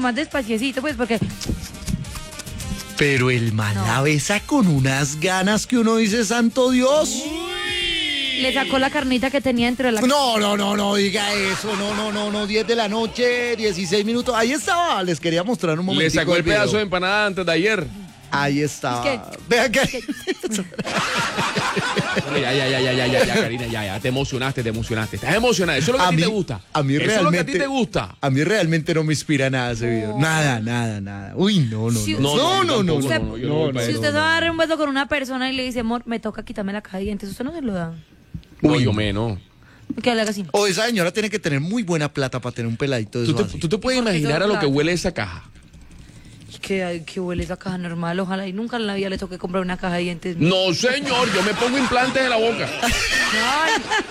más despaciecito, pues, porque... Pero el man la besa con unas ganas que uno dice, santo Dios. Le sacó la carnita que tenía dentro de la... No, diga eso, no, 10 de la noche, 16 minutos, ahí estaba, les quería mostrar un momento. Le sacó el pedazo de empanada antes de ayer. Ahí estaba. Es Vean que... Ya, Karina, ya, te emocionaste. Estás emocionada, eso es lo que a ti te gusta. A mí eso realmente, es lo que a ti te gusta. A mí realmente no me inspira nada ese video. Nada. Uy, no. Si yo no voy para Si eso. usted se va a dar un beso con una persona y le dice, amor, me toca quitarme la caja de dientes, ¿usted no se lo da? No, yo menos. Que le haga así. O esa señora tiene que tener muy buena plata para tener un peladito de eso así. ¿Tú te puedes imaginar a lo que huele esa caja? Que huele esa caja normal, ojalá y nunca en la vida le toque comprar una caja de dientes. No, señor, yo me pongo implantes en la boca. ¡Ay,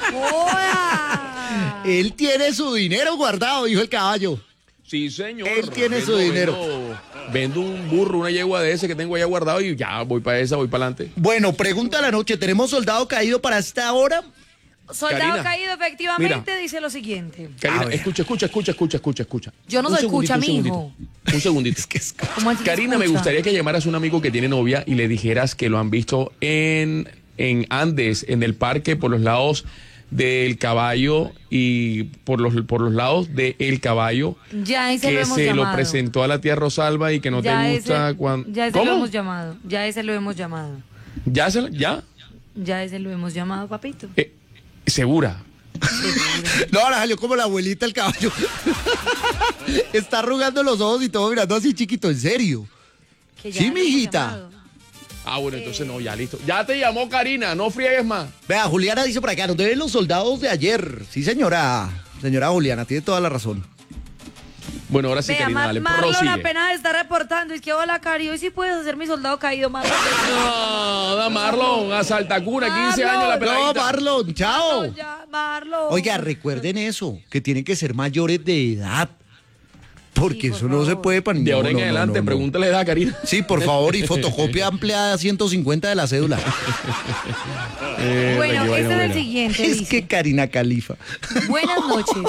joda! Él tiene su dinero guardado, dijo el caballo. Sí, señor. Él tiene su dinero. Vendo un burro, una yegua de ese que tengo allá guardado y ya voy para esa, voy para adelante. Bueno, pregunta de la noche, ¿tenemos soldado caído para esta hora? Soldado Karina, caído, efectivamente, mira. dice lo siguiente. Karina, A ver. escucha. Yo no Un se escucha, segundito, mijo. Un segundito. ¿Cómo así que Karina, me escucha? gustaría que llamaras a un amigo que tiene novia y le dijeras que lo han visto en Andes, en el parque, por los lados del Caballo y por los lados de El Caballo, Ya ese lo que hemos se llamado. lo presentó a la tía Rosalba y que no Ya te gusta ese, cuando... Ya ese ¿Cómo? lo hemos llamado. Ya ese lo hemos llamado. ¿Ya? Ya ese lo hemos llamado, papito. ¿Segura? No, ahora salió como la abuelita el caballo. Está arrugando los ojos y todo mirando así chiquito, en serio. Que ya Sí, lo hemos mijita. llamado. Ah, bueno, entonces no, ya listo. Ya te llamó Karina, no friegues más. Vea, Juliana dice por acá, nos deben los soldados de ayer. Sí, señora. Señora Juliana, tiene toda la razón. Bueno, ahora sí, Vea, Karina, dale, Marlon prosigue. apenas está reportando. Es que, hola, Cari, hoy sí puedes hacer mi soldado caído, Marlon. No, da Marlon, a Saltacuna, 15 años la No, peladita. Marlon, chao. Marlon, ya, Marlon. Oiga, recuerden eso, que tienen que ser mayores de edad. Porque Sí, por eso no se favor. puede para De ahora en adelante, pregúntale edad a Karina. Sí, por favor, y fotocopia ampliada 150 de la cédula. Bueno, este es el siguiente. Es dice, que Karina Califa. buenas noches.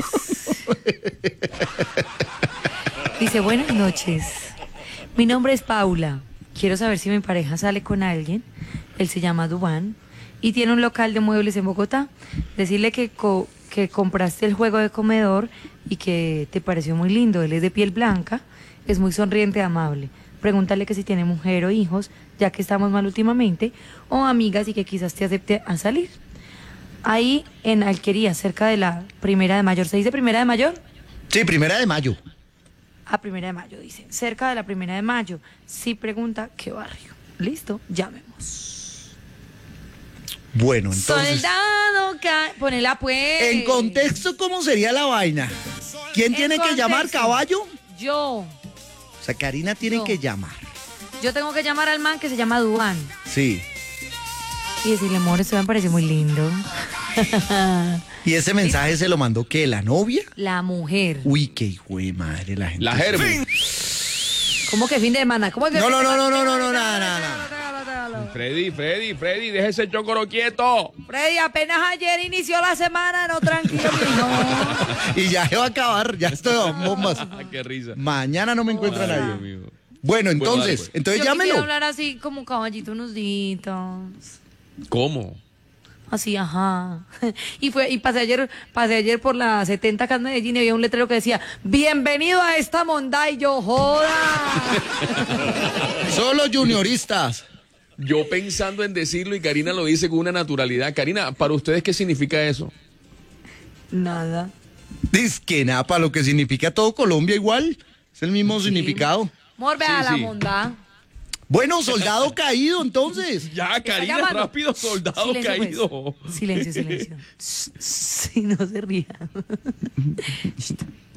Dice, buenas noches. Mi nombre es Paula. Quiero saber si mi pareja sale con alguien. Él se llama Dubán y tiene un local de muebles en Bogotá. Decirle que compraste el juego de comedor y que te pareció muy lindo. Él es de piel blanca, es muy sonriente y amable. Pregúntale que si tiene mujer o hijos, ya que estamos mal últimamente, o amigas y que quizás te acepte a salir. Ahí en Alquería, cerca de la 1 de Mayo. ¿Se dice 1 de Mayo? Sí, 1 de mayo. A 1 de Mayo, dice. Cerca de la 1 de Mayo. Sí pregunta qué barrio. Listo, llamemos. Bueno, entonces, Soldado, ponela pues. en contexto, ¿cómo sería la vaina? ¿Quién En tiene que llamar, contexto. caballo? Yo. O sea, Karina tiene No. que llamar. Yo tengo que llamar al man que se llama Duan Sí. y decirle, amor, esto me parece muy lindo. ¿Y ese mensaje se lo mandó qué? ¿La novia? La mujer. Uy, qué hijo de madre la gente. La Germi. ¿Cómo que fin de semana? ¿Cómo que No, fin no, de no, semana? no, no, no, nada. Freddy, deja ese chocoro quieto. Freddy, apenas ayer inició la semana, no, tranquilo, mijo. Y ya se va a acabar, ya estoy a bombas. Qué risa. Mañana no me encuentra Ay, nadie. Dios mío. Bueno, entonces, dale, pues. entonces Yo llámelo. quisiera hablar así como caballito unos días. ¿Cómo? Así, ajá. Y pasé ayer por la 70 acá en Medellín y había un letrero que decía, bienvenido a esta monda y yo, joda. Solo junioristas. Yo pensando en decirlo y Karina lo dice con una naturalidad. Karina, ¿para ustedes qué significa eso? Nada. Dice que nada, para lo que significa todo Colombia igual. Es el mismo significado. Amor, vea Sí, la sí. monda. Bueno, soldado caído, entonces. Ya, Karina, llamando. rápido, soldado Silencio, pues. caído. Silencio. Sí, no se rían.